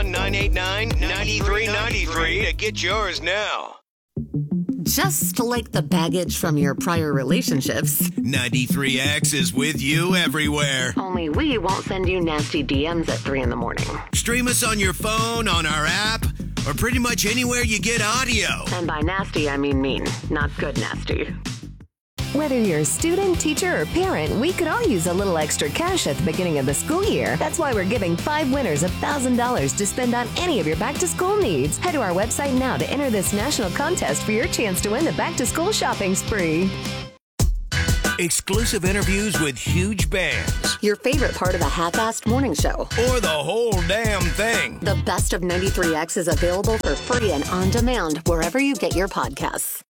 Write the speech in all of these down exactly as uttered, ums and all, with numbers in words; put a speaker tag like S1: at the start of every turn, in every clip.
S1: one, nine eight nine, nine three nine three to get yours now.
S2: Just like the baggage from your prior relationships,
S1: ninety-three X is with you everywhere.
S2: only we won't send you nasty D Ms at three in the morning.
S1: Stream us on your phone, on our app, or pretty much anywhere you get audio.
S2: And by nasty, I mean mean, not good nasty.
S3: Whether you're a student, teacher, or parent, we could all use a little extra cash at the beginning of the school year. That's why we're giving five winners one thousand dollars to spend on any of your back-to-school needs. Head to our website now to enter this national contest for your chance to win the back-to-school shopping spree.
S1: Exclusive interviews with huge bands.
S2: Your favorite part of the half-assed morning show.
S1: Or the whole damn thing.
S2: The best of ninety-three X is available for free and on demand wherever you get your podcasts.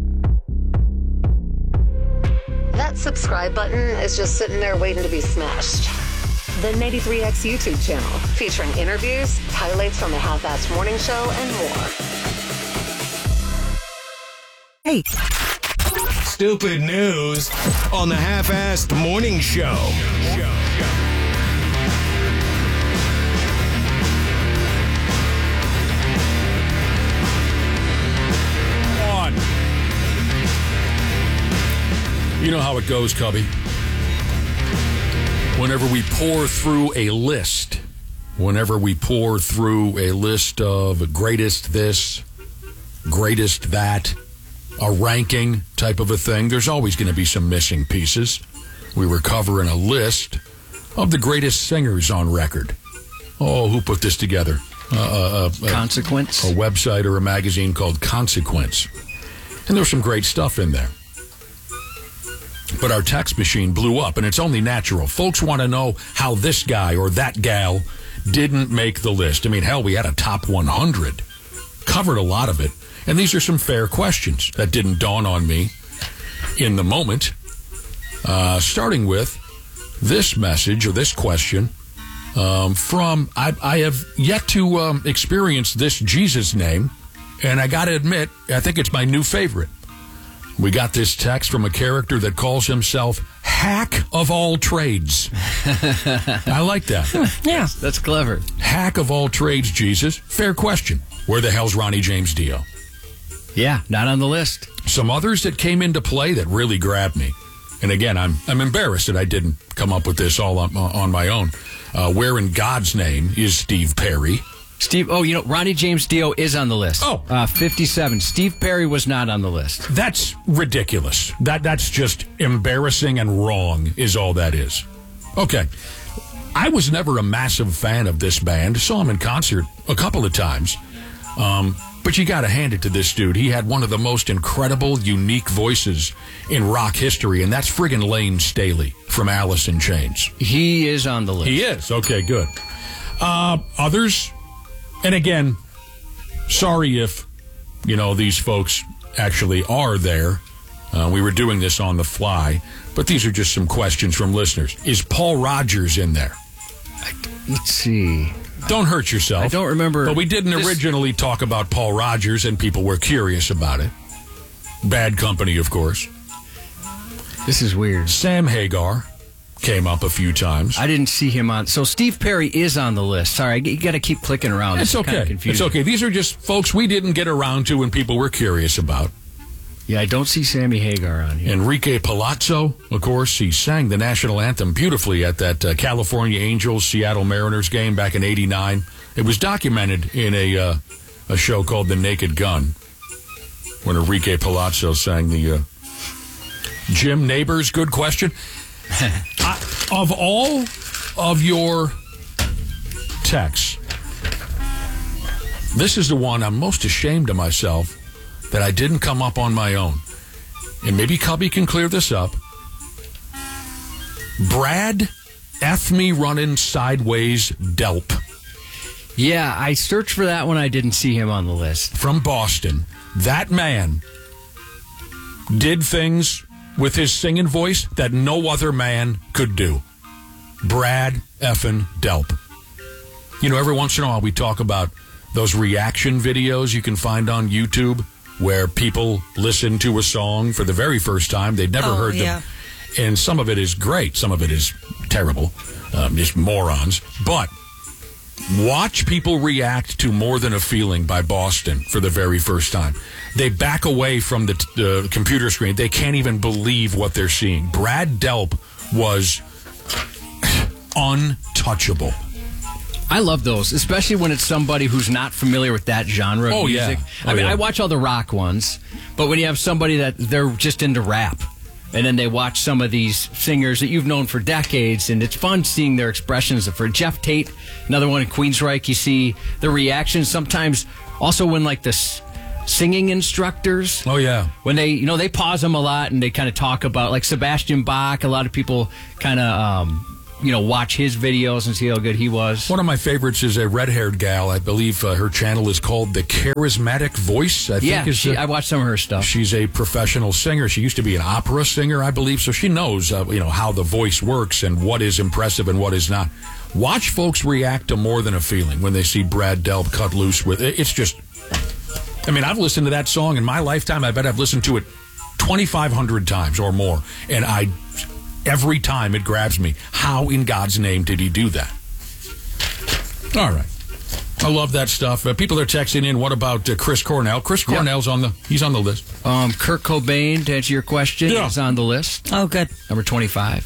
S2: That subscribe button is just sitting there waiting to be smashed. The ninety-three X YouTube channel, featuring interviews, highlights from the Half-Assed Morning Show, and more.
S4: Hey.
S1: Stupid news on the Half-Assed Morning Show.
S5: On. You know how it goes, Cubby. Whenever we pour through a list, whenever we pour through a list of greatest this, greatest that, a ranking type of a thing, there's always going to be some missing pieces. We were covering a list of the greatest singers on record. Oh, who put this together? Uh, uh, uh,
S4: Consequence?
S5: A website or a magazine called Consequence. And there's some great stuff in there. But our text machine blew up, and it's only natural. Folks want to know how this guy or that gal didn't make the list. I mean, hell, we had a top one hundred. Covered a lot of it. And these are some fair questions that didn't dawn on me in the moment. Uh, starting with this message or this question um, from, I, I have yet to um, experience this Jesus name, and I got to admit, I think it's my new favorite. We got this text from a character that calls himself Hack of All Trades. I like that.
S4: Yeah, that's clever.
S5: Hack of All Trades, Jesus. Fair question. Where the hell's Ronnie James Dio?
S4: Yeah, not on the list.
S5: Some others that came into play that really grabbed me. And again, I'm I'm embarrassed that I didn't come up with this all on, on my own. Uh, where in God's name is Steve Perry?
S4: Steve, oh, you know, Ronnie James Dio is on the list.
S5: Oh.
S4: Uh, fifty-seven. Steve Perry was not on the list.
S5: That's ridiculous. That That's just embarrassing and wrong is all that is. Okay. I was never a massive fan of this band. Saw him in concert a couple of times. Um, but you got to hand it to this dude. He had one of the most incredible, unique voices in rock history, and that's friggin' Lane Staley from Alice in Chains.
S4: He is on the list.
S5: He is. Okay, good. Uh, others... And again, sorry if, you know, these folks actually are there. Uh, we were doing this on the fly, but these are just some questions from listeners. Is Paul Rogers in there?
S4: I, let's see.
S5: Don't hurt yourself.
S4: I don't remember.
S5: But we didn't
S4: this...
S5: originally talk about Paul Rogers, and people were curious about it. Bad Company, of course.
S4: This is weird.
S5: Sam Hagar came up a few times.
S4: I didn't see him on. So Steve Perry is on the list. Sorry, you got to keep clicking around.
S5: It's okay. It's okay. These are just folks we didn't get around to and people were curious about.
S4: Yeah, I don't see Sammy Hagar on here.
S5: Enrique Palazzo, of course, he sang the national anthem beautifully at that uh, California Angels Seattle Mariners game back in eighty-nine. It was documented in a uh, a show called The Naked Gun when Enrique Palazzo sang the uh, Jim Neighbors. Good question. I, of all of your texts, this is the one I'm most ashamed of myself that I didn't come up on my own. And maybe Cubby can clear this up. Brad F me running sideways Delp.
S4: Yeah, I searched for that one. I didn't see him on the list.
S5: From Boston. That man did things with his singing voice that no other man could do. Brad effing Delp. You know, every once in a while we talk about those reaction videos you can find on YouTube where people listen to a song for the very first time. They'd never
S6: oh,
S5: heard
S6: yeah.
S5: them. And some of it is great. Some of it is terrible. Um, just morons. But Watch people react to More Than a Feeling by Boston for the very first time. They back away from the uh, computer screen. They can't even believe what they're seeing. Brad Delp was untouchable.
S4: I love those, especially when it's somebody who's not familiar with that genre of
S5: Oh,
S4: music.
S5: yeah. Oh,
S4: I mean,
S5: yeah.
S4: I watch all the rock ones, but when you have somebody that they're just into rap, and then they watch some of these singers that you've known for decades, and it's fun seeing their expressions. For Jeff Tate, another one in Queensryche, you see the reactions. Sometimes also when like the s- singing instructors.
S5: Oh, yeah.
S4: When they, you know, they pause them a lot and they kind of talk about, like Sebastian Bach. A lot of people kind of, um, you know, watch his videos and see how good he was.
S5: One of my favorites is a red-haired gal. I believe uh, her channel is called The Charismatic Voice. I
S4: Yeah,
S5: think is
S4: she,
S5: the-
S4: I watched some of her stuff.
S5: She's a professional singer. She used to be an opera singer, I believe, so she knows, uh, you know, how the voice works and what is impressive and what is not. Watch folks react to More Than a Feeling when they see Brad Delp cut loose with it. It's just, I mean, I've listened to that song in my lifetime. I bet I've listened to it twenty-five hundred times or more, and I, every time it grabs me. How in God's name did he do that? All right. I love that stuff. Uh, people are texting in. What about uh, Chris Cornell? Chris Cornell's on the, he's on the list.
S4: Um, Kurt Cobain, to answer your question,
S5: Yeah.
S4: is on the list.
S6: Oh, good.
S4: Number twenty-five.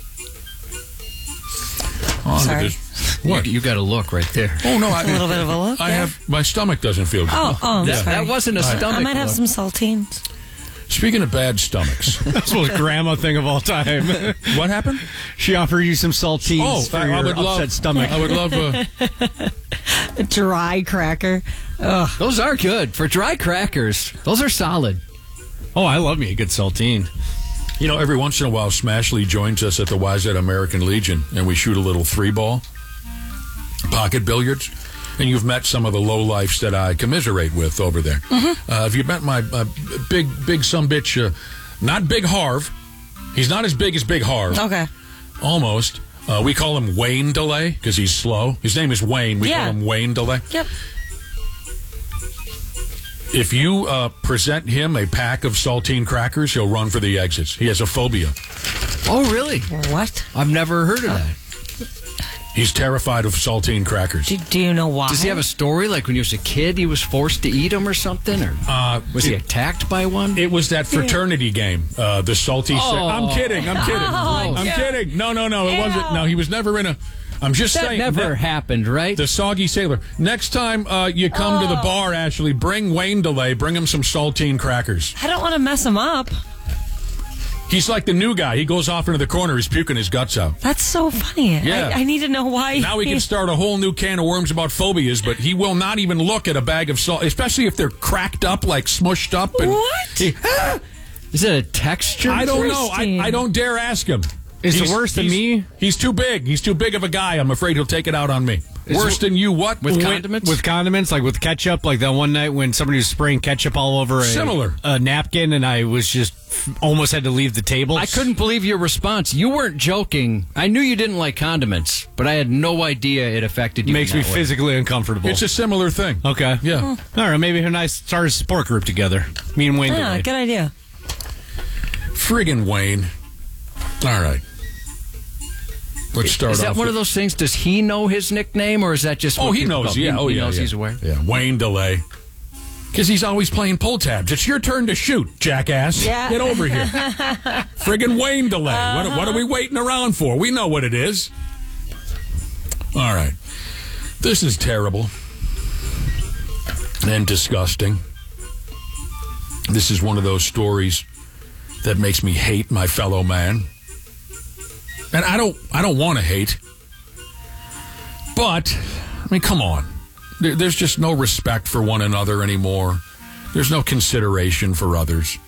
S5: On to
S6: Sorry.
S5: this- What?
S4: You, you got to look right there.
S5: Oh, no. I,
S6: A little bit of a look.
S5: I
S6: yeah.
S5: have, my stomach doesn't feel good.
S6: Oh, oh, I'm
S4: That,
S6: sorry.
S4: that wasn't a
S5: All right.
S4: stomach
S6: I might have
S4: look.
S6: some saltines.
S5: Speaking of bad stomachs,
S7: That's the most grandma thing of all time.
S5: what happened?
S7: She offered you some saltines
S5: Oh,
S7: for
S5: I,
S7: your
S5: I would
S7: upset
S5: love,
S7: stomach.
S5: I would love. Uh,
S6: A dry cracker. Ugh.
S4: Those are good. For dry crackers, those are solid.
S7: Oh, I love me a good saltine.
S5: you know, every once in a while, Smashley joins us at the Y Z American Legion, and we shoot a little three ball, pocket billiards. And you've met some of the lowlifes that I commiserate with over there. Mm-hmm. Uh, have you met my uh, big, big sumbitch? Uh, not Big Harv. He's not as big as Big Harv.
S6: Okay.
S5: Almost. Uh, we call him Wayne Delay because he's slow. His name is Wayne. We
S6: Yeah.
S5: call him Wayne Delay.
S6: Yep.
S5: If you uh, present him a pack of saltine crackers, he'll run for the exits. He has a phobia.
S4: Oh, really?
S6: What?
S4: I've never heard of that.
S5: He's terrified of saltine crackers.
S6: Do, do you know why?
S4: Does he have a story like when he was a kid he was forced to eat them or something? Or
S5: Uh,
S4: was he
S5: it-
S4: attacked by one?
S5: It was that fraternity game, uh, the salty.
S4: Oh.
S5: Sa- I'm kidding. I'm kidding.
S6: Oh,
S5: I'm
S6: yeah.
S5: kidding. No, no, no. It
S6: Ew.
S5: wasn't. No, he was never in a. I'm just
S4: that
S5: saying.
S4: never
S5: that-
S4: happened, right?
S5: The soggy sailor. Next time uh, you come to the bar, Ashley, bring Wayne Delay. Bring him some saltine crackers.
S6: I don't want to mess him up.
S5: He's like the new guy. He goes off into the corner. He's puking his guts out.
S6: That's so funny.
S5: Yeah.
S6: I, I need to know why.
S5: Now we can start a whole new can of worms about phobias, but he will not even look at a bag of salt, especially if they're cracked up, like smushed up. And
S6: What?
S5: he- ah,
S4: Is it a texture?
S5: I don't know. I,
S6: Interesting.
S5: I don't dare ask him.
S7: Is it
S5: He's-
S7: worse than
S5: he's-
S7: me?
S5: He's too big. He's too big of a guy. I'm afraid he'll take it out on me. Worse than you, what?
S4: With
S5: Wait,
S4: condiments?
S7: With condiments, like with ketchup, like that one night when somebody was spraying ketchup all over a,
S5: Similar.
S7: a napkin, and I was just almost had to leave the table.
S4: I couldn't believe your response. You weren't joking. I knew you didn't like condiments, but I had no idea it affected you.
S7: Makes
S4: in
S7: me
S4: that way.
S7: physically uncomfortable.
S5: It's a similar thing.
S7: okay.
S5: Yeah.
S7: All right. Maybe her and I start a support group together. Me and Wayne.
S6: Ah,
S7: did.
S6: good idea.
S5: Friggin' Wayne. All right. Let's start
S4: Is that
S5: off
S4: one
S5: with-
S4: of those things? Does he know his nickname, or is that just?
S5: Oh,
S4: what
S5: he
S4: people
S5: knows.
S4: call-
S5: Yeah.
S4: He,
S5: Oh,
S4: he
S5: yeah.
S4: knows
S5: yeah.
S4: he's aware.
S5: Yeah. Wayne Delay. Because he's always playing pull tabs. It's your turn to shoot, jackass.
S6: Yeah.
S5: Get over here. Friggin' Wayne Delay. What, what are we waiting around for? We know what it is. All right. This is terrible and disgusting. This is one of those stories that makes me hate my fellow man. And I don't I don't want to hate. But, I mean, come on. There, there's just no respect for one another anymore. There's no consideration for others.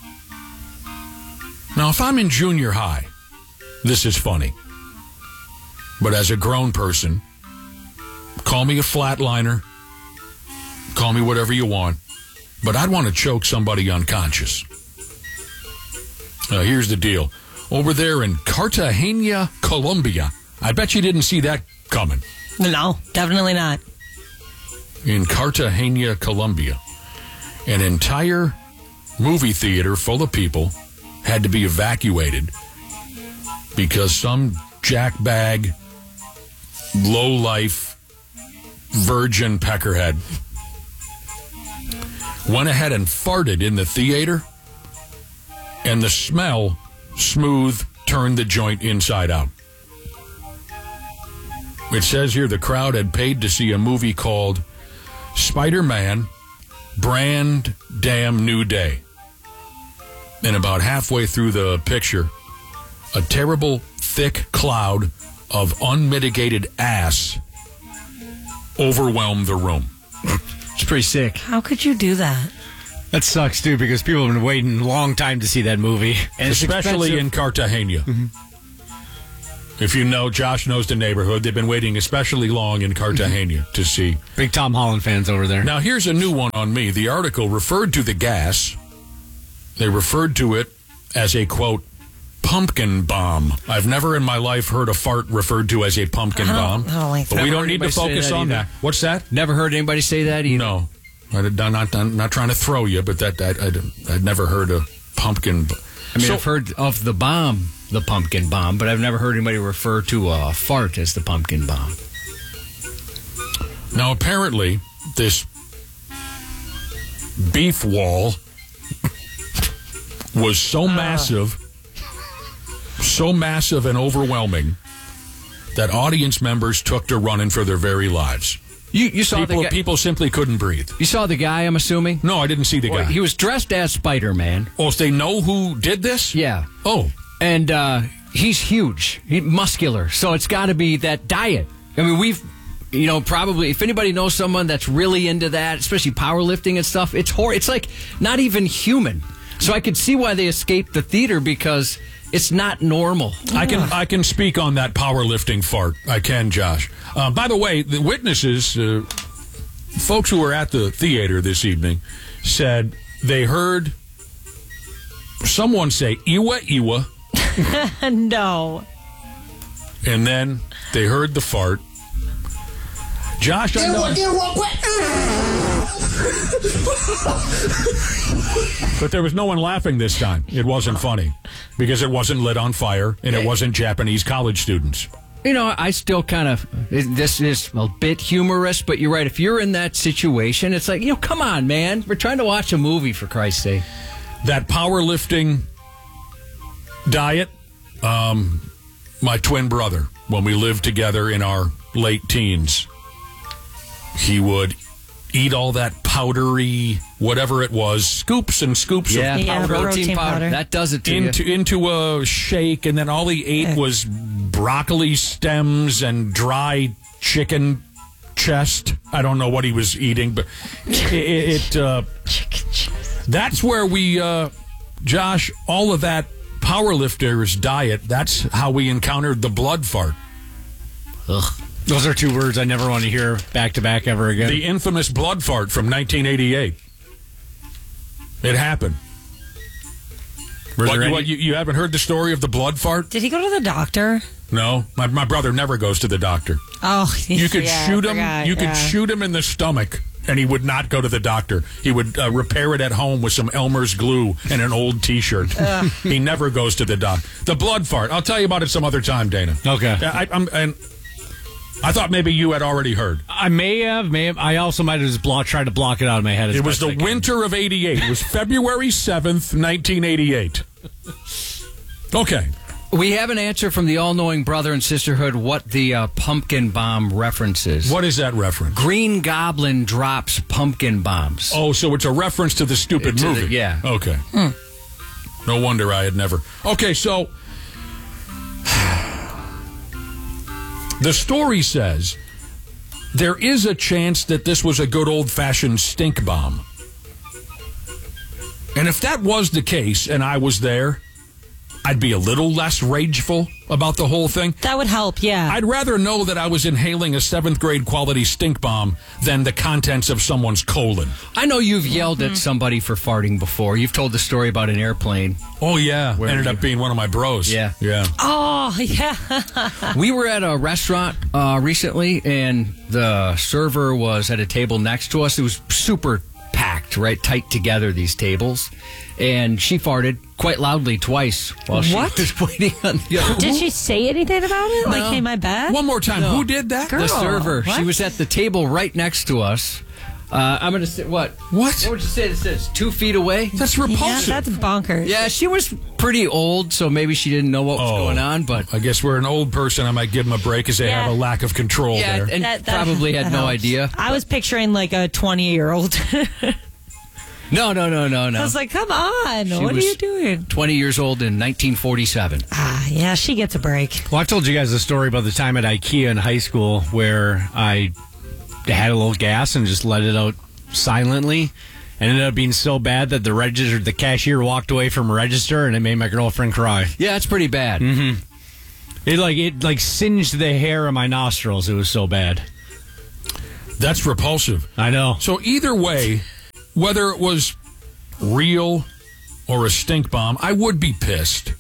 S5: Now, if I'm in junior high, this is funny. But as a grown person, call me a flatliner, call me whatever you want, but I'd want to choke somebody unconscious. Now, here's the deal. Over there in Cartagena, Colombia, I bet you didn't see that coming.
S6: No, definitely not.
S5: In Cartagena, Colombia, an entire movie theater full of people had to be evacuated because some jackbag, low-life virgin peckerhead went ahead and farted in the theater, and the smell smooth turned the joint inside out. It says here the crowd had paid to see a movie called Spider-Man Brand Damn New Day. And about halfway through the picture, a terrible, thick cloud of unmitigated ass overwhelmed the room.
S4: It's pretty sick.
S6: How could you do that?
S7: That sucks, too, because people have been waiting a long time to see that movie.
S4: And it's
S5: Especially
S4: expensive.
S5: in Cartagena.
S7: Mm-hmm.
S5: If you know, Josh knows the neighborhood. They've been waiting especially long in Cartagena to see.
S7: Big Tom Holland fans over there.
S5: Now, here's a new one on me. The article referred to the gas. They referred to it as a, quote, pumpkin bomb. I've never in my life heard a fart referred to as a pumpkin
S6: I don't-
S5: bomb.
S6: I don't like
S5: but
S6: that.
S5: we
S4: Never
S5: don't need to
S4: heard anybody
S5: focus
S4: say that
S5: on
S4: either.
S5: that. What's that?
S4: Never heard anybody say that either.
S5: No. I'm not, I'm not trying to throw you, but that, that I'd, I'd never heard a pumpkin bomb.
S4: I mean,
S5: So-
S4: I've heard of the bomb, the pumpkin bomb, but I've never heard anybody refer to a fart as the pumpkin bomb.
S5: Now, apparently, this beef wall was so massive, so massive and overwhelming that audience members took to running for their very lives.
S4: You you saw
S5: People,
S4: the guy,
S5: people simply couldn't breathe.
S4: you saw the guy, I'm assuming.
S5: No, I didn't see the
S4: Well,
S5: guy.
S4: he was dressed as Spider-Man.
S5: Oh, so they know who did this?
S4: Yeah.
S5: Oh,
S4: And uh, he's huge, he, muscular. So it's got to be that diet. I mean, we've, you know, probably, if anybody knows someone that's really into that, especially powerlifting and stuff, it's hor- It's like not even human. So I could see why they escaped the theater because it's not normal.
S5: I can I can speak on that powerlifting fart. I can, Josh. Uh, by the way, the witnesses, uh, folks who were at the theater this evening, said they heard someone say "Iwa Iwa,"
S6: No.
S5: and then they heard the fart. Josh, I know, but there was no one laughing this time. It wasn't funny because it wasn't lit on fire and it wasn't Japanese college students.
S4: You know, I still kind of, this is a bit humorous, but you're right. If you're in that situation, it's like, you know, come on, man. We're trying to watch a movie, for Christ's sake.
S5: That powerlifting diet, um, my twin brother, when we lived together in our late teens, he would eat all that powdery, whatever it was, scoops and scoops
S4: Yeah,
S5: of
S6: Yeah,
S4: protein,
S6: protein
S4: powder.
S6: powder.
S4: That does it to
S5: into
S4: you.
S5: into a shake, and then all he ate was broccoli stems and dry chicken chest. I don't know what he was eating, but it, it uh, that's where we, uh, Josh, all of that powerlifter's diet. That's how we encountered the blood fart.
S4: Ugh.
S7: Those are two words I never want to hear back to back ever again.
S5: The infamous blood fart from nineteen eighty-eight. It happened.
S7: Were
S5: What,
S7: there
S5: you,
S7: any-
S5: what, you, you haven't heard the story of the blood fart?
S6: Did he go to the doctor?
S5: No, my, my brother never goes to the doctor.
S6: Oh,
S5: You could
S6: yeah, I
S5: shoot him.
S6: forgot,
S5: You could
S6: yeah.
S5: shoot him in the stomach, and he would not go to the doctor. He would uh, repair it at home with some Elmer's glue and an old T-shirt. He never goes to the doc. The blood fart. I'll tell you about it some other time, Dana.
S7: Okay.
S5: Yeah, I, I'm, and I thought maybe you had already heard.
S7: I may have, may have. I also might have just block, tried to block it out of my head. As
S5: It was
S7: best
S5: the
S7: I can.
S5: winter of eighty-eight. It was February seventh, nineteen eighty-eight. Okay.
S4: We have an answer from the all-knowing brother and sisterhood what the uh, pumpkin bomb references.
S5: What is that reference?
S4: Green Goblin drops pumpkin bombs.
S5: Oh, so it's a reference to the stupid
S4: To the-
S5: movie.
S4: yeah.
S5: Okay. No wonder I had never. Okay, so the story says there is a chance that this was a good old-fashioned stink bomb. And if that was the case and I was there, I'd be a little less rageful about the whole thing.
S6: That would help, yeah.
S5: I'd rather know that I was inhaling a seventh grade quality stink bomb than the contents of someone's colon.
S4: I know you've yelled at somebody for farting before. You've told the story about an airplane.
S5: Oh, yeah.
S4: Where
S5: Ended
S4: you-
S5: up being one of my bros.
S4: Yeah.
S5: Yeah.
S6: Oh, yeah.
S4: We were at a restaurant uh, recently, and the server was at a table next to us. It was super packed. packed right tight together, these tables. And she farted quite loudly twice while she
S6: What?
S4: was waiting on the other.
S6: Did she say anything about it? Like,
S4: No.
S6: hey, my bad?
S5: One more time.
S4: No.
S5: Who did that?
S6: Girl.
S4: The server.
S6: what?
S4: She was at the table right next to us. Uh, I'm going to say, what?
S5: What?
S4: What would you say this is? Two feet away?
S5: That's
S6: Yeah,
S5: repulsive.
S6: that's bonkers.
S4: Yeah, she was pretty old, so maybe she didn't know what was
S5: Oh.
S4: going on, but...
S5: I guess we're an old person. I might give them a break as they
S6: Yeah.
S5: have a lack of control
S4: Yeah,
S5: there.
S4: and
S6: That- that-
S4: probably had
S6: that
S4: no
S6: helps.
S4: idea.
S6: I was picturing like a twenty-year-old.
S4: No, no, no, no, no.
S6: I was like, come on.
S4: She
S6: what are
S4: was
S6: you doing?
S4: twenty years old in nineteen forty-seven.
S6: Ah, yeah, she gets a break.
S7: Well, I told you guys a story about the time at IKEA in high school where I had a little gas and just let it out silently. And ended up being so bad that the register, the cashier walked away from register, and it made my girlfriend cry.
S4: Yeah, it's pretty bad.
S7: Mm-hmm. It like it like singed the hair of my nostrils. It was so bad.
S5: That's repulsive.
S7: I know.
S5: So either way, whether it was real or a stink bomb, I would be pissed.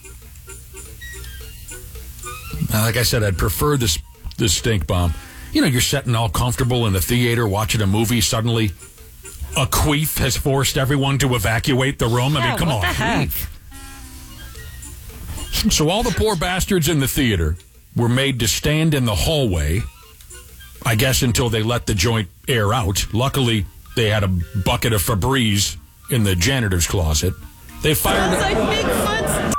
S5: Now, like I said, I'd prefer this this stink bomb. You know, you're sitting all comfortable in the theater watching a movie. Suddenly, a queef has forced everyone to evacuate the room. I
S6: Yeah,
S5: mean, come
S6: what
S5: on.
S6: the heck?
S5: So all the poor bastards in the theater were made to stand in the hallway, I guess, until they let the joint air out. Luckily, they had a bucket of Febreze in the janitor's closet. They fired
S6: Like Bigfoot's.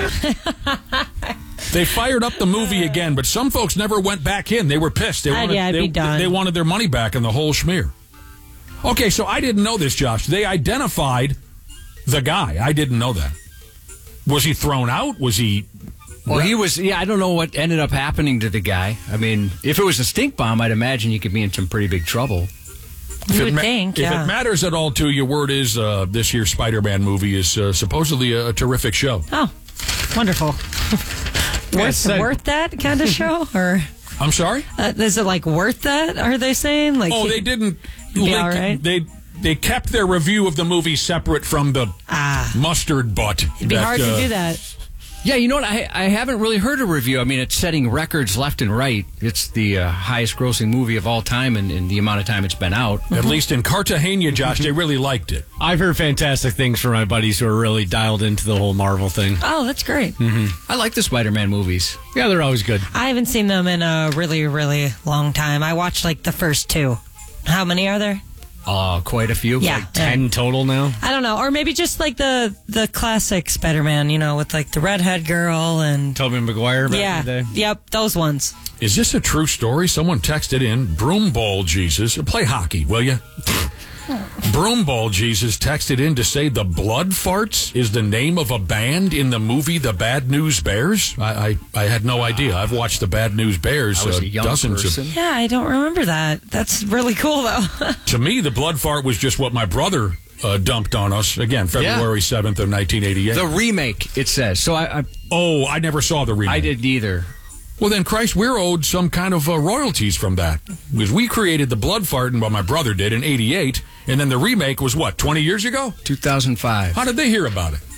S5: they fired up the movie again, but some folks never went back in. They were pissed. They
S6: Uh,
S5: wanted,
S6: yeah, I'd
S5: they,
S6: be done.
S5: they wanted their money back and the whole schmear. Okay, so I didn't know this, Josh. They identified the guy. I didn't know that. Was he thrown out? Was he...
S4: Well, he was, yeah, I don't know what ended up happening to the guy. I mean, if it was a stink bomb, I'd imagine you could be in some pretty big trouble.
S5: If
S6: You
S5: it
S6: would
S5: ma-
S6: think,
S5: if
S6: yeah.
S5: it matters at all to you, word is uh, this year's Spider-Man movie is uh, supposedly a, a terrific show.
S6: Oh, wonderful. worth,
S7: said-
S6: worth that kind of show? Or
S5: I'm sorry?
S6: uh, is it like worth that, are they saying? Like,
S5: Oh, they didn't.
S6: Be
S5: link-
S6: all right?
S5: They they kept their review of the movie separate from the
S6: Ah.
S5: mustard butt.
S6: It'd be
S5: that,
S6: hard
S5: uh,
S6: to do that.
S4: Yeah, you know what? I, I haven't really heard a review. I mean, it's setting records left and right. It's the uh, highest grossing movie of all time in, in the amount of time it's been out.
S5: At least in Cartagena, Josh, they really liked it.
S7: I've heard fantastic things from my buddies who are really dialed into the whole Marvel thing.
S6: Oh, that's great.
S4: I like the Spider-Man movies.
S7: Yeah, they're always good.
S6: I haven't seen them in a really, really long time. I watched like the first two. How many are there?
S4: Oh, quite a few.
S6: Yeah.
S4: Like,
S7: Ten total now.
S6: I don't know. Or maybe just like the the classic Spider-Man, you know, with like the redhead girl and...
S7: Tobey Maguire back
S6: yeah.
S7: in the day.
S6: Yep, those ones.
S5: Is this a true story? Someone texted in, Broomball Jesus. Play hockey, will you? Broomball Jesus texted in to say the Blood Farts is the name of a band in the movie The Bad News Bears. I I, I had no idea. I've watched The Bad News Bears
S4: I was
S5: uh,
S4: a young
S5: dozens
S4: person.
S5: of.
S6: Yeah, I don't remember that. That's really cool, though.
S5: To me, the blood fart was just what my brother uh, dumped on us. Again, February seventh of nineteen eighty-eight.
S4: The remake, it says. So I, I,
S5: oh, I never saw the remake.
S4: I didn't either.
S5: Well, then, Christ, we're owed some kind of uh, royalties from that. Because we created the blood fart, and what my brother did in eighty-eight, and then the remake was, what, twenty years ago?
S4: two thousand five.
S5: How did they hear about it?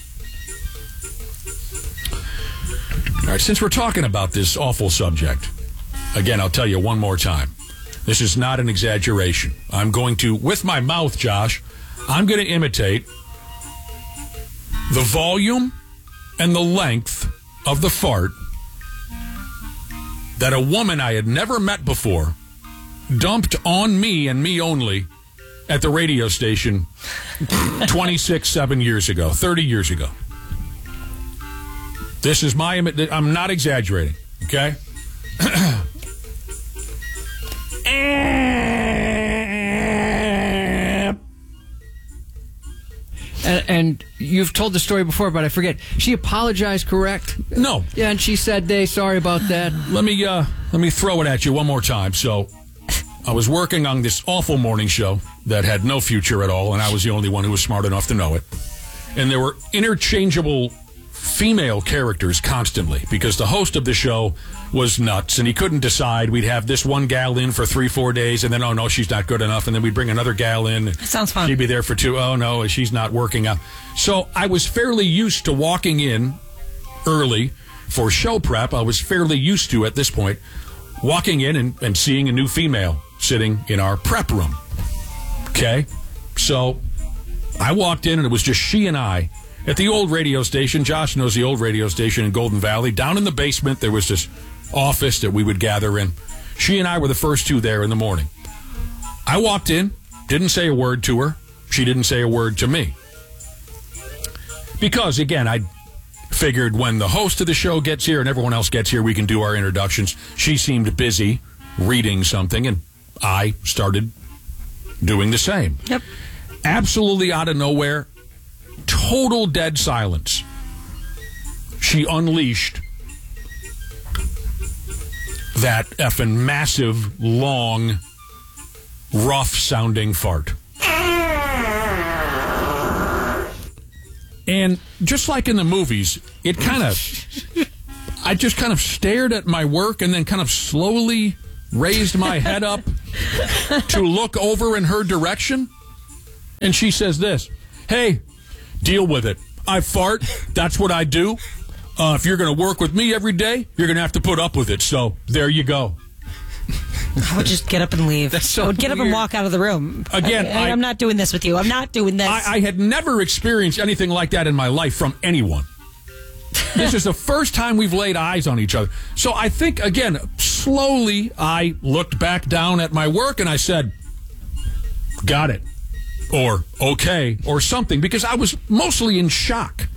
S5: All right, since we're talking about this awful subject, again, I'll tell you one more time. This is not an exaggeration. I'm going to, with my mouth, Josh, I'm going to imitate the volume and the length of the fart that a woman I had never met before dumped on me and me only at the radio station twenty-six, seven years ago, thirty years ago. This is my, imi- I'm not exaggerating, okay?
S4: And, and you've told the story before, but I forget. She apologized, correct?
S5: No.
S4: Yeah, and she said, "They sorry about that."
S5: Let me uh, let me throw it at you one more time. So, I was working on this awful morning show that had no future at all, and I was the only one who was smart enough to know it. And there were interchangeable female characters constantly because the host of the show was nuts, and he couldn't decide. We'd have this one gal in for three, four days, and then, oh, no, she's not good enough, and then we'd bring another gal in.
S6: Sounds fun.
S5: She'd be there for two. Oh, no, she's not working out. So I was fairly used to walking in early for show prep. I was fairly used to, at this point, walking in and, and seeing a new female sitting in our prep room. Okay? So I walked in, and it was just she and I at the old radio station. Josh knows the old radio station in Golden Valley. Down in the basement, there was this office that we would gather in. She and I were the first two there in the morning. I walked in, didn't say a word to her. She didn't say a word to me. Because, again, I figured when the host of the show gets here and everyone else gets here, we can do our introductions. She seemed busy reading something, and I started doing the same.
S6: Yep.
S5: Absolutely out of nowhere, total dead silence. She unleashed that effing massive, long, rough-sounding fart. And just like in the movies, it kind of, I just kind of stared at my work and then kind of slowly raised my head up to look over in her direction. And she says this, "Hey, deal with it. I fart. That's what I do. Uh, if you're going to work with me every day, you're going to have to put up with it. So there you go."
S6: I would just get up and leave.
S4: That's so
S6: I would get up and
S4: weird.
S6: walk out of the room.
S5: Again,
S6: I,
S5: I-
S6: I'm not doing this with you. I'm not doing this.
S5: I, I had never experienced anything like that in my life from anyone. This is the first time we've laid eyes on each other. So I think, again, slowly I looked back down at my work and I said, "Got it," or "Okay," or something, because I was mostly in shock.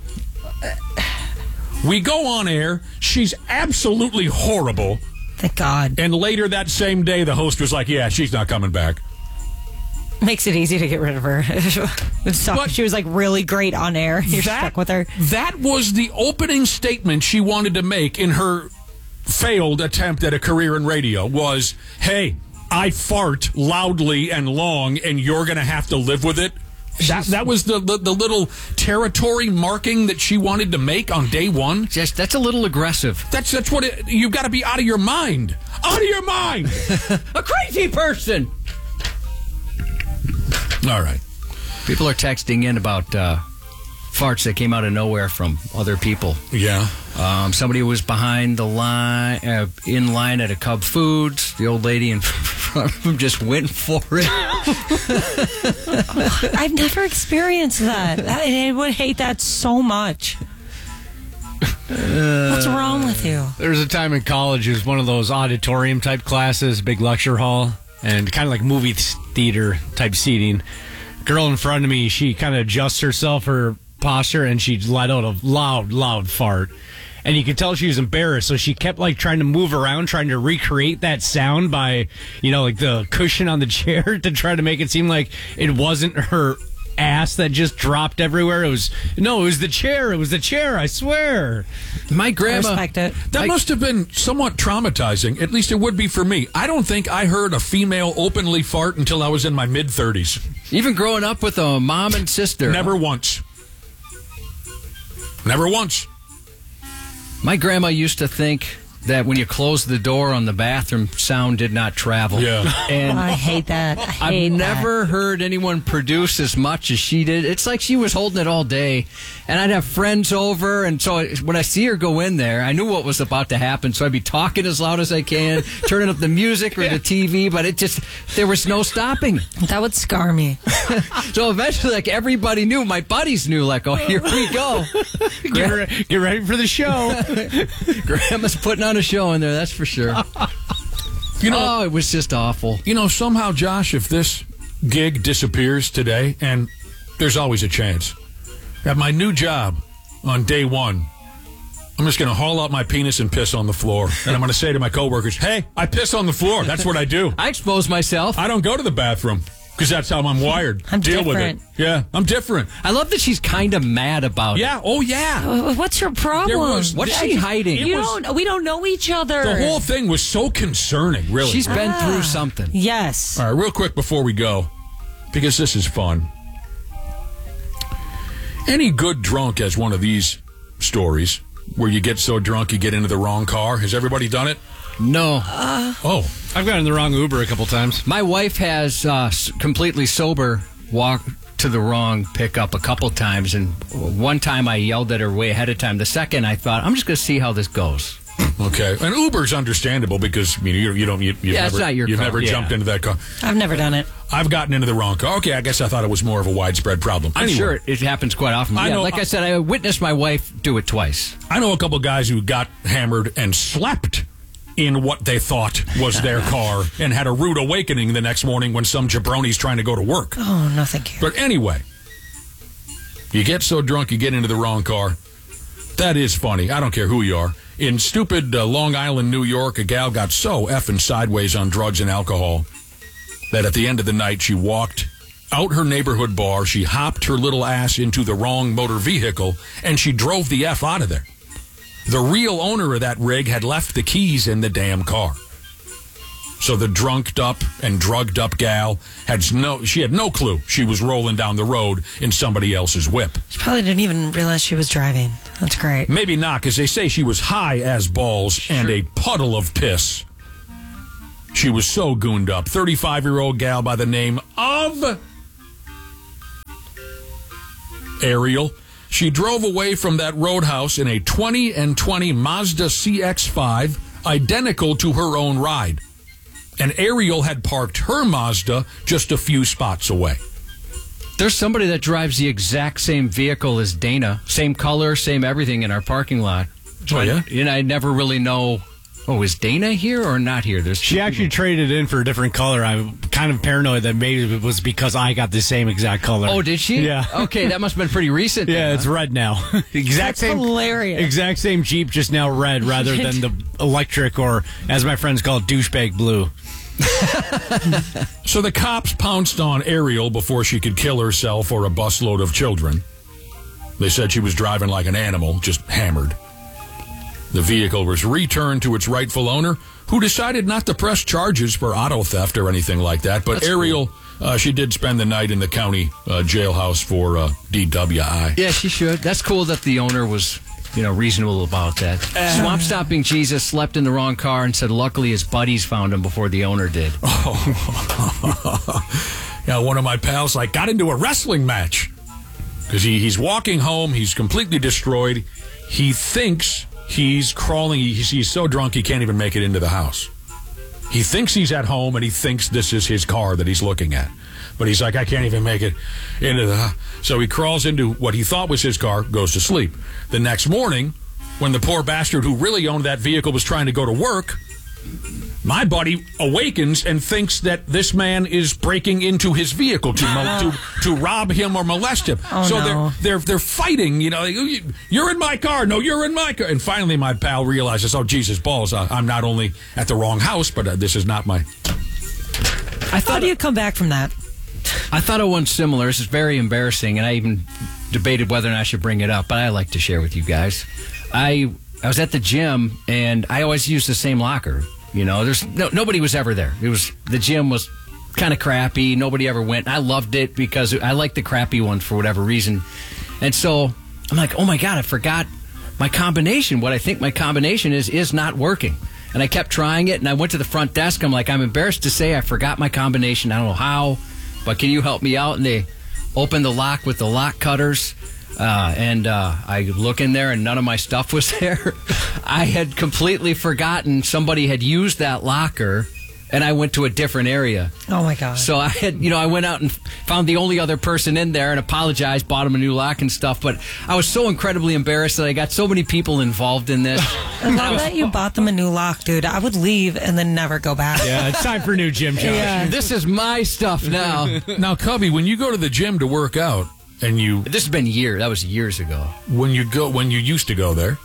S5: We go on air. She's absolutely horrible.
S6: Thank God.
S5: And later that same day, the host was like, "Yeah, she's not coming back."
S6: Makes it easy to get rid of her. So
S5: But-
S6: she was like really great on air. You're
S5: That-
S6: stuck with her.
S5: That was the opening statement she wanted to make in her failed attempt at a career in radio was, "Hey, I fart loudly and long, and you're going to have to live with it." That, that was the, the, the little territory marking that she wanted to make on day one.
S4: Just that's a little aggressive.
S5: That's that's what it, you've got to be out of your mind. Out of your mind.
S4: A crazy person.
S5: All right.
S4: People are texting in about uh, farts that came out of nowhere from other people.
S5: Yeah.
S4: Um, somebody was behind the line, uh, in line at a Cub Foods. The old lady in front of him just went for it.
S6: I've never experienced that. I, I would hate that so much. What's wrong with you?
S7: There was a time in college, it was one of those auditorium type classes, big lecture hall, and kind of like movie theater type seating. Girl in front of me, she kind of adjusts herself, her posture, and she let out a loud, loud fart. And you could tell she was embarrassed, so she kept like trying to move around, trying to recreate that sound by, you know, like the cushion on the chair to try to make it seem like it wasn't her ass that just dropped everywhere. It was no, it was the chair. It was the chair. I swear.
S4: My
S6: I
S4: grandma.
S6: respect it.
S5: That
S4: I-
S5: must have been somewhat traumatizing. At least it would be for me. I don't think I heard a female openly fart until I was in my mid-thirties.
S4: Even growing up with a mom and sister.
S5: Never once. Never once.
S4: My grandma used to think that when you closed the door on the bathroom, sound did not travel.
S5: Yeah.
S4: And
S6: I hate that. I hate
S4: I've
S6: that.
S4: never heard anyone produce as much as she did. It's like she was holding it all day. And I'd have friends over, and so when I see her go in there, I knew what was about to happen. So I'd be talking as loud as I can, turning up the music or the T V, but it just, there was no stopping.
S6: That would scar me.
S4: So eventually, like, everybody knew, my buddies knew, like, oh, here we go.
S7: Get, re- get ready for the show.
S4: Grandma's putting on a show in there, that's for sure.
S5: You know,
S4: Oh, it was just awful.
S5: you know, somehow, Josh, if this gig disappears today, and there's always a chance, at my new job on day one, I'm just going to haul out my penis and piss on the floor. And I'm going to say to my coworkers, "Hey, I piss on the floor. That's what I do.
S4: I exposed myself.
S5: I don't go to the bathroom because that's how I'm wired.
S6: I'm
S5: Deal
S6: different.
S5: with it." Yeah, I'm different.
S4: I love that she's kind of mad about it.
S5: Yeah. Oh, yeah.
S6: Uh, What's your problem?
S5: There was-
S4: What's she hiding?
S5: It
S6: you
S5: was-
S6: don't. We don't know each other.
S5: The whole thing was so concerning, really.
S4: She's been through something.
S6: Yes.
S5: All right, real quick before we go, because this is fun. Any good drunk has one of these stories where you get so drunk you get into the wrong car. Has everybody done it?
S4: No.
S5: Oh,
S7: I've gotten in the wrong Uber a couple times.
S4: My wife has uh, s- completely sober walked to the wrong pickup a couple times, and one time I yelled at her way ahead of time. The second I thought, I'm just going to see how this goes.
S5: Okay, and Uber's understandable because I mean, you, you don't you, you've
S4: Yeah, it's
S5: never
S4: not your
S5: you've
S4: car.
S5: never
S7: Yeah.
S5: jumped into that car.
S6: I've never done it.
S5: I've gotten into the wrong car. Okay, I guess I thought it was more of a widespread problem.
S4: I'm
S5: Anyway,
S4: sure it happens quite often.
S5: I
S4: yeah,
S5: know-
S4: like I said, I witnessed my wife do it twice.
S5: I know a couple guys who got hammered and slept in what they thought was their car and had a rude awakening the next morning when some jabroni's trying to go to work.
S6: Oh, no, thank you.
S5: But anyway, you get so drunk you get into the wrong car. That is funny. I don't care who you are. In stupid uh, Long Island, New York, a gal got so effing sideways on drugs and alcohol that at the end of the night she walked out her neighborhood bar, she hopped her little ass into the wrong motor vehicle, and she drove the F out of there. The real owner of that rig had left the keys in the damn car. So the drunked up and drugged up gal had no, she had no clue she was rolling down the road in somebody else's whip.
S6: She probably didn't even realize she was driving. That's great.
S5: Maybe not, because they say she was high as balls and a puddle of piss. She was so gooned up. thirty-five-year-old gal by the name of Ariel. She drove away from that roadhouse in a twenty and twenty Mazda C X five, identical to her own ride. And Ariel had parked her Mazda just a few spots away.
S4: There's somebody that drives the exact same vehicle as Dana, same color, same everything in our parking lot.
S5: Oh, yeah?
S4: And I never really know, oh, is Dana here or not here? There's
S7: She actually traded in for a different color. I'm kind of paranoid that maybe it was because I got the same exact color.
S4: Oh, did she?
S7: Yeah.
S4: Okay, that must have been pretty recent.
S7: Yeah,
S4: then,
S7: it's
S4: huh?
S7: red now. exact
S6: That's
S7: same,
S6: hilarious.
S7: Exact same Jeep, just now red rather than the electric or, as my friends call it, douchebag blue.
S5: So the cops pounced on Ariel before she could kill herself or a busload of children. They said she was driving like an animal, just hammered. The vehicle was returned to its rightful owner, who decided not to press charges for auto theft or anything like that. But
S4: That's
S5: Ariel, uh, she did spend the night in the county uh, jailhouse for uh, D W I.
S4: Yeah, she should. That's cool that the owner was, you know, reasonable about that. Swamp Stomping Jesus slept in the wrong car and said luckily his buddies found him before the owner did.
S5: Yeah, one of my pals like got into a wrestling match because he, he's walking home. He's completely destroyed. He thinks he's crawling. He's, he's so drunk he can't even make it into the house. He thinks he's at home and he thinks this is his car that he's looking at. But he's like, I can't even make it into the... So he crawls into what he thought was his car, goes to sleep. The next morning, when the poor bastard who really owned that vehicle was trying to go to work, my buddy awakens and thinks that this man is breaking into his vehicle to mol- to, to rob him or molest him.
S6: Oh,
S5: so
S6: no.
S5: they're they're they're fighting. You know, you're in my car. No, you're in my car. And finally, my pal realizes, oh Jesus balls, uh, I'm not only at the wrong house, but uh, this is not my.
S4: I
S6: How
S4: thought
S6: do you come back from that?
S4: I thought of one similar. This is very embarrassing, and I even debated whether or not I should bring it up, but I like to share with you guys. I I was at the gym, and I always use the same locker. You know, there's no, nobody was ever there. It was the gym was kind of crappy. Nobody ever went. I loved it because I like the crappy ones for whatever reason. And so I'm like, oh my God, I forgot my combination. What I think my combination is is not working. And I kept trying it, and I went to the front desk. I'm like, I'm embarrassed to say I forgot my combination. I don't know how, but can you help me out? And they opened the lock with the lock cutters. Uh, and uh, I look in there, and none of my stuff was there. I had completely forgotten somebody had used that locker, and I went to a different area.
S6: Oh, my God.
S4: So I had, you know, I went out and found the only other person in there and apologized, bought him a new lock and stuff. But I was so incredibly embarrassed that I got so many people involved in this.
S6: Now that you bought them a new lock, dude, I would leave and then never go back.
S7: Yeah, it's time for new gym, Josh.
S6: Yeah.
S4: This is my stuff now.
S5: Now, Cubby, when you go to the gym to work out, and you
S4: This has been years. That was years ago.
S5: when you go when you used to go there,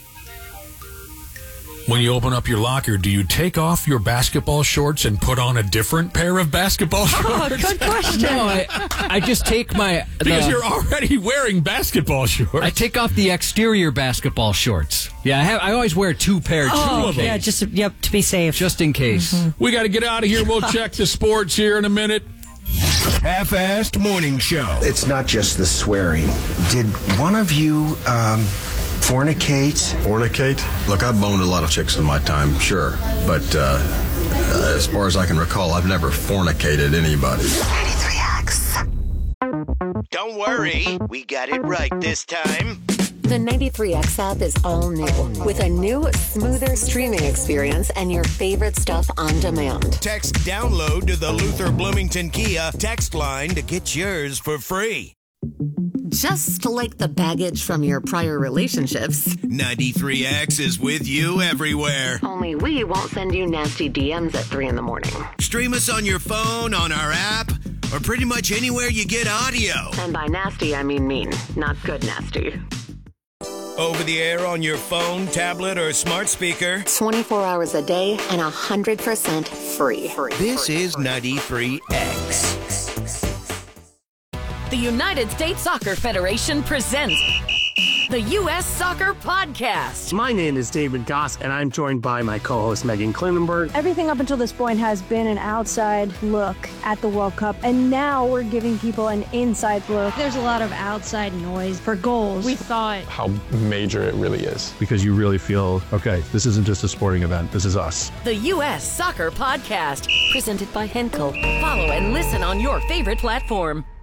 S5: when you open up your locker, do you take off your basketball shorts and put on a different pair of basketball shorts?
S6: Oh, good question.
S4: No, I, I just take my...
S5: Because
S4: the-
S5: you're already wearing basketball shorts.
S4: I take off the exterior basketball shorts. Yeah, I have. I always wear two pairs.
S6: Oh,
S4: just in
S6: yeah,
S4: case.
S6: just, yep, to be safe.
S4: Just in case.
S5: We got to get out of here. We'll check the sports here in a minute.
S1: Half-assed morning show.
S8: It's not just the swearing. Did one of you um, fornicate?
S9: Fornicate? Look, I've boned a lot of chicks in my time, sure. But uh, uh, as far as I can recall, I've never fornicated anybody.
S2: ninety-three X.
S1: Don't worry, we got it right this time.
S2: The ninety-three X app is all new, with a new, smoother streaming experience and your favorite stuff on demand.
S1: Text download to the Luther Bloomington Kia text line to get yours for free.
S2: Just like the baggage from your prior relationships,
S1: ninety-three X is with you everywhere.
S2: only we won't send you nasty D Ms at three in the morning.
S1: Stream us on your phone, on our app, or pretty much anywhere you get audio.
S2: And by nasty, I mean mean, not good nasty.
S1: Over the air on your phone, tablet, or smart speaker.
S2: twenty-four hours a day and one hundred percent free.
S1: This is ninety-three X.
S10: The United States Soccer Federation presents the U S Soccer Podcast.
S11: My name is David Goss, and I'm joined by my co-host Megan Klinenberg.
S12: Everything up until this point has been an outside look at the World Cup, and now we're giving people an inside look. There's a lot of outside noise for goals. We thought
S13: how major it really is.
S14: Because you really feel, okay, this isn't just a sporting event, this is us.
S10: The U S Soccer Podcast, presented by Henkel. Follow and listen on your favorite platform.